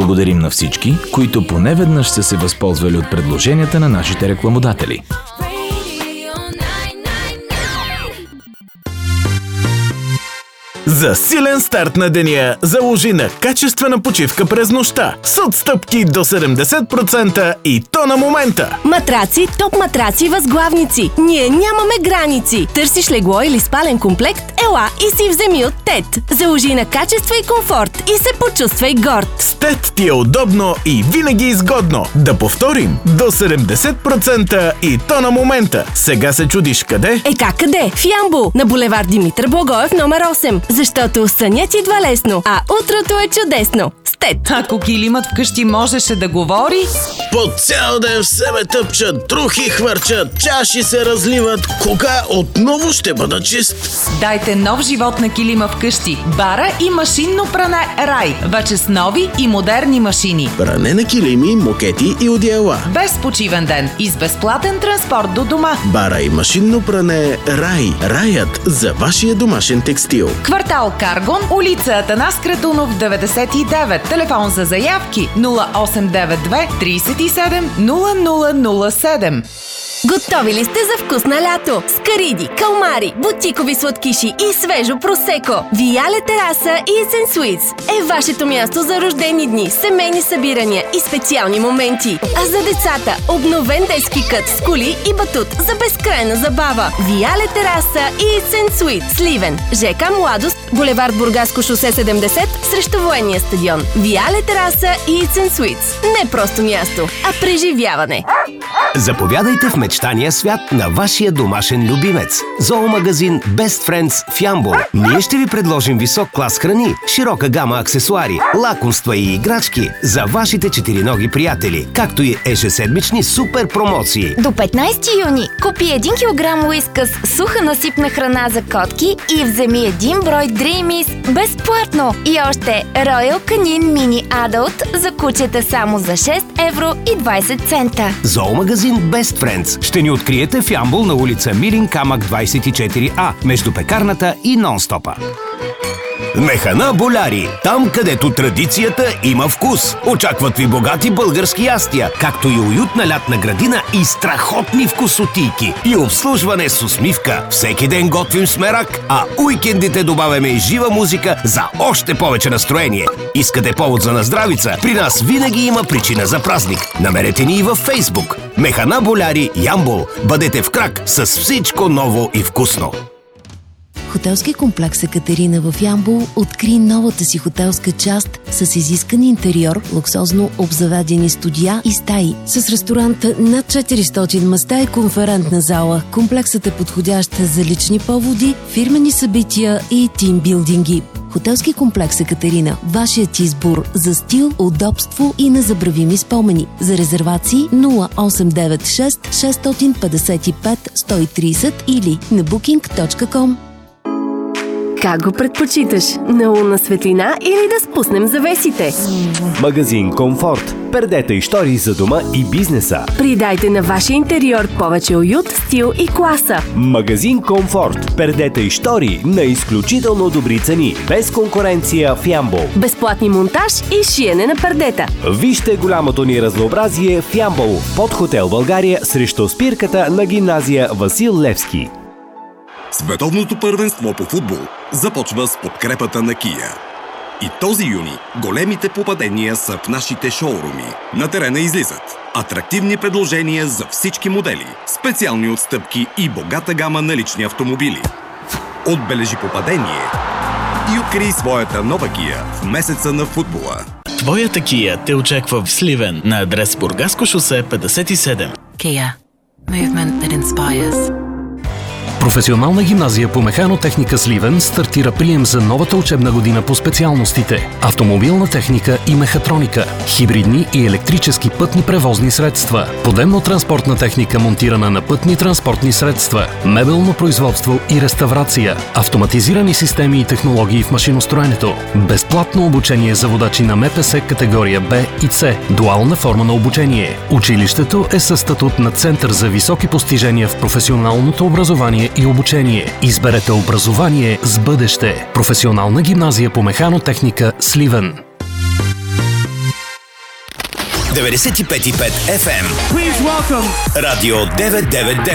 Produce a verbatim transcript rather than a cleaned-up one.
Благодарим на всички, които поне веднъж са се възползвали от предложенията на нашите рекламодатели. За силен старт на деня заложи на качествена почивка през нощта с отстъпки до седемдесет процента и то на момента. Матраци, топ матраци, възглавници. Ние нямаме граници. Търсиш легло или спален комплект? Ела и си вземи от Тет. Заложи на качество и комфорт и се почувствай горд. С Тет ти е удобно и винаги изгодно. Да повторим, до седемдесет процента и то на момента. Сега се чудиш къде? Е как къде? В Ямбол, на булевард Димитър Благоев номер осем. Защото сънят идва лесно, а утрото е чудесно. С Тет. Ако килимът вкъщи можеше да говори... По цял ден в себе тъпчат, трухи хвърчат, чаши се разливат. Кога отново ще бъда чист? Дайте нов живот на килима вкъщи. Бара и машинно пране Рай. Вече с нови и модерни машини. Пране на килими, мокети и одеяла. Без почивен ден и с безплатен транспорт до дома. Бара и машинно пране Рай. Раят за вашия домашен текстил. Квартал Каргон, улица Атанас Кратунов, деветдесет и девет. Телефон за заявки нула осем девет две трийсет и седем нула нула нула седем. Готови ли сте за вкусна лято? Скариди, калмари, бутикови сладкиши и свежо просеко. Виале тераса и Есен Суитс е вашето място за рождени дни, семейни събирания и специални моменти. А за децата – обновен детски кът с коли и батут за безкрайна забава. Виале тераса и Есен Суитс, Сливен, ЖК Младост, булевард Бургаско шосе седемдесет срещу военния стадион. Виале тераса и Есен Суитс. Не просто място, а преживяване. Заповядайте в мечтания свят на вашия домашен любимец. Зоомагазин Best Friends в Ямбол. Ние ще ви предложим висок клас храни, широка гама аксесуари, лакомства и играчки за вашите четириноги приятели, както и ежеседмични супер промоции. До петнайсети юни купи един килограм уискъс суха насипна храна за котки и вземи един брой Dreamies безплатно. И още Royal Canin Mini Adult за кучета само за шест евро и двайсет цента. Зоомагазин Best Friends ще ни откриете в Ямбол на улица Милин камък двайсет и четири А, между пекарната и Нон-стопа. Механа Боляри. Там, където традицията има вкус. Очакват ви богати български ястия, както и уютна лятна градина и страхотни вкусотийки. И обслужване с усмивка. Всеки ден готвим с мерак, а уикендите добавяме и жива музика за още повече настроение. Искате повод за наздравица? При нас винаги има причина за празник. Намерете ни и във Фейсбук. Механа Боляри Ямбол. Бъдете в крак с всичко ново и вкусно. Хотелски комплекс Екатерина в Ямбол откри новата си хотелска част с изискан интериор, луксозно обзаведени студия и стаи. С ресторант над четиристотин места и конферентна зала. Комплексът е подходящ за лични поводи, фирмени събития и тимбилдинги. Хотелски комплекс Екатерина. Вашият избор за стил, удобство и незабравими спомени. За резервации нула осем девет шест шест пет пет сто и трийсет или на букинг точка ком. Как го предпочиташ? На лунна светлина или да спуснем завесите? Магазин Комфорт. Пердета и штори за дома и бизнеса. Придайте на вашия интериор повече уют, стил и класа. Магазин Комфорт. Пердета и штори на изключително добри цени. Без конкуренция в Ямбол. Безплатни монтаж и шиене на пердета. Вижте голямото ни разнообразие в Ямбол. Под хотел България срещу спирката на гимназия Васил Левски. Световното първенство по футбол започва с подкрепата на Kia. И този юни големите попадения са в нашите шоуруми. На терена излизат атрактивни предложения за всички модели, специални отстъпки и богата гама на лични автомобили. Отбележи попадение и открий своята нова Kia в месеца на футбола. Твоята Kia те очаква в Сливен на адрес Бургаско шосе петдесет и седем. Kia. Movement that inspires. Професионална гимназия по механотехника Сливен стартира прием за новата учебна година по специалностите автомобилна техника и мехатроника, хибридни и електрически пътни превозни средства, подемно-транспортна техника монтирана на пътни транспортни средства, мебелно производство и реставрация, автоматизирани системи и технологии в машиностроенето, безплатно обучение за водачи на МПС категория Б и С, дуална форма на обучение. Училището е със статут на Център за високи постижения в професионалното образование и обучение. Изберете образование с бъдеще. Професионална гимназия по механотехника Сливен. деветдесет и пет и пет еф ем. Please welcome Радио деветстотин и девет.